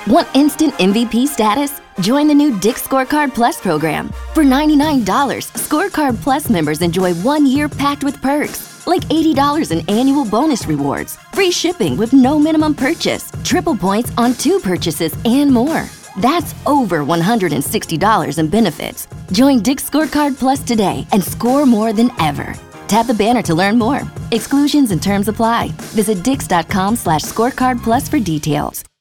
Want instant MVP status? Join the new Dick's Scorecard Plus program. For $99, Scorecard Plus members enjoy 1 year packed with perks, like $80 in annual bonus rewards, free shipping with no minimum purchase, triple points on 2 purchases, and more. That's over $160 in benefits. Join Dick's Scorecard Plus today and score more than ever. Tap the banner to learn more. Exclusions and terms apply. Visit dix.com/scorecard plus for details.